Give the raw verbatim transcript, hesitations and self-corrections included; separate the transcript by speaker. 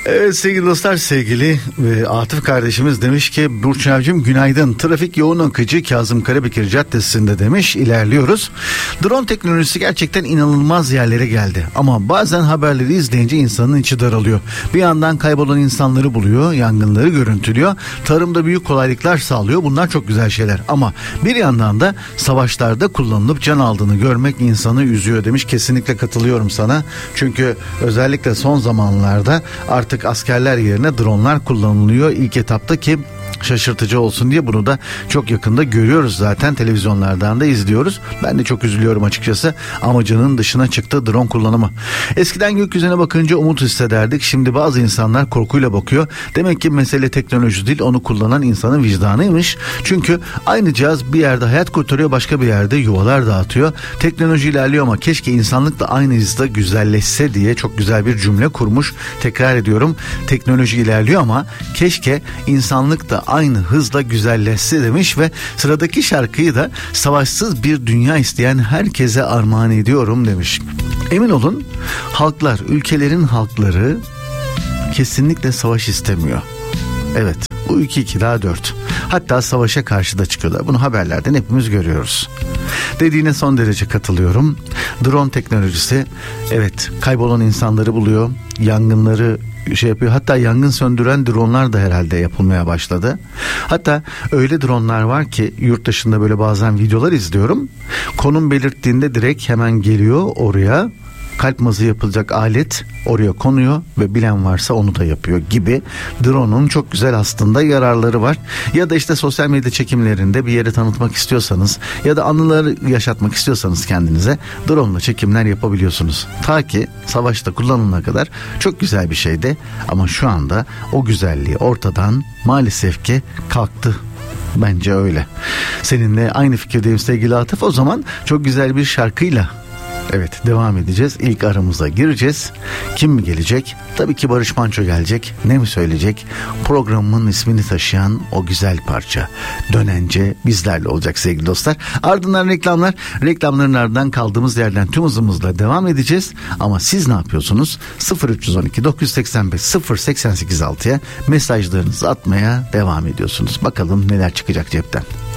Speaker 1: Evet sevgili dostlar, sevgili e, Atıf kardeşimiz demiş ki Burç Avcım günaydın, trafik yoğun akıcı Kazım Karabekir Caddesi'nde demiş, ilerliyoruz. Drone teknolojisi gerçekten inanılmaz yerlere geldi ama bazen haberleri izleyince insanın içi daralıyor. Bir yandan kaybolan insanları buluyor, yangınları görüntülüyor, tarımda büyük kolaylıklar sağlıyor, bunlar çok güzel şeyler ama bir yandan da savaşlarda kullanılıp can aldığını görmek insanı üzüyor demiş. Kesinlikle katılıyorum sana, çünkü özellikle son zamanlarda artık Artık askerler yerine dronlar kullanılıyor ilk etapta ki şaşırtıcı olsun diye. Bunu da çok yakında görüyoruz zaten, televizyonlardan da izliyoruz. Ben de çok üzülüyorum açıkçası, amacının dışına çıktı drone kullanımı. Eskiden gökyüzüne bakınca umut hissederdik, şimdi bazı insanlar korkuyla bakıyor. Demek ki mesele teknoloji değil, onu kullanan insanın vicdanıymış. Çünkü aynı cihaz bir yerde hayat kurtarıyor, başka bir yerde yuvalar dağıtıyor. Teknoloji ilerliyor ama keşke insanlık da aynı hızda güzelleşse diye çok güzel bir cümle kurmuş. Tekrar ediyorum, teknoloji ilerliyor ama keşke insanlık da aynı hızla güzelleşse demiş ve sıradaki şarkıyı da savaşsız bir dünya isteyen herkese armağan ediyorum demiş. Emin olun, halklar, ülkelerin halkları kesinlikle savaş istemiyor. Evet, bu iki iki daha dört. Hatta savaşa karşı da çıkıyorlar. Bunu haberlerden hepimiz görüyoruz. Dediğine son derece katılıyorum. Drone teknolojisi evet kaybolan insanları buluyor, yangınları şey yapıyor. Hatta yangın söndüren dronlar da herhalde yapılmaya başladı. Hatta öyle dronlar var ki yurt dışında böyle bazen videolar izliyorum. Konum belirttiğinde direkt hemen geliyor oraya. Kalp mazı yapılacak alet oraya konuyor ve bilen varsa onu da yapıyor gibi. Drone'un çok güzel aslında yararları var. Ya da işte sosyal medya çekimlerinde bir yere tanıtmak istiyorsanız ya da anıları yaşatmak istiyorsanız kendinize drone'la çekimler yapabiliyorsunuz. Ta ki savaşta kullanılana kadar çok güzel bir şeydi ama şu anda o güzelliği ortadan maalesef ki kalktı. Bence öyle. Seninle aynı fikirdeyim sevgili Atıf. O zaman çok güzel bir şarkıyla evet devam edeceğiz. İlk aramıza gireceğiz. Kim mi gelecek? Tabii ki Barış Manço gelecek. Ne mi söyleyecek? Programımın ismini taşıyan o güzel parça Dönence bizlerle olacak sevgili dostlar. Ardından reklamlar. Reklamların ardından kaldığımız yerden tüm hızımızla devam edeceğiz. Ama siz ne yapıyorsunuz? sıfır üç on iki dokuz seksen beş sıfır seksen sekiz altıya mesajlarınızı atmaya devam ediyorsunuz. Bakalım neler çıkacak cepten.